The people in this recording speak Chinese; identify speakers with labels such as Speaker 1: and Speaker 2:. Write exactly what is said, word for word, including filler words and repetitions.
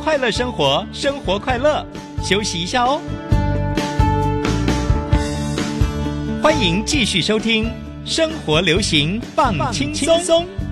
Speaker 1: 快乐生活，生活快乐，休息一下哦。欢迎继续收听生活流行棒轻松。